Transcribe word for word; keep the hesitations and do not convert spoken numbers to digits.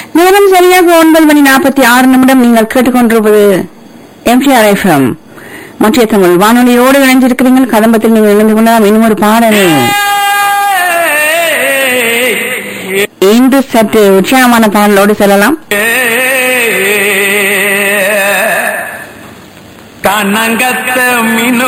நேரம் சரியாக ஒன்பது மணி நாற்பத்தி ஆறு நிமிடம். நீங்கள் கேட்டுக்கொண்டிருப்பது எம்டிஆர் எஃப்எம் மத்திய தமிழ் வானொலியோடு இணைஞ்சிருக்கிறீர்கள். கதம்பத்தில் நீங்கள் இணைந்து கொண்டால் இன்னும் ஒரு பாடல். இன்று சற்று உற்சாகமான பாடலோடு செல்லலாம். கனங்கத்த மீனு